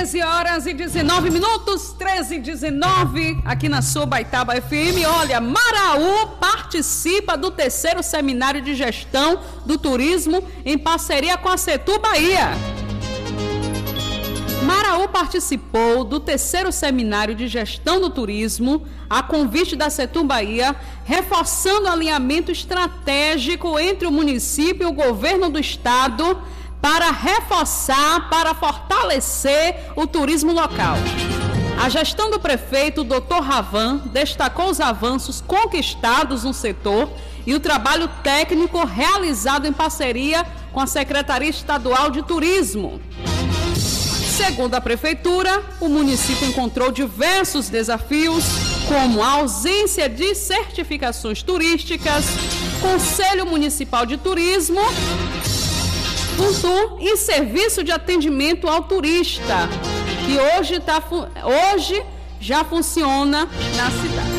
13 horas e 19 minutos, 13 e 19, aqui na Sobaitaba FM. Olha, Maraú participa do 3º Seminário de Gestão do Turismo em parceria com a Setur Bahia. Maraú participou do 3º Seminário de Gestão do Turismo, a convite da Setur Bahia, reforçando o alinhamento estratégico entre o município e o governo do estado para reforçar, para fortalecer o turismo local. A gestão do prefeito, Dr. Ravan, destacou os avanços conquistados no setor e o trabalho técnico realizado em parceria com a Secretaria Estadual de Turismo. Segundo a prefeitura, o município encontrou diversos desafios, como a ausência de certificações turísticas, Conselho Municipal de Turismo, e serviço de atendimento ao turista, que hoje já funciona na cidade.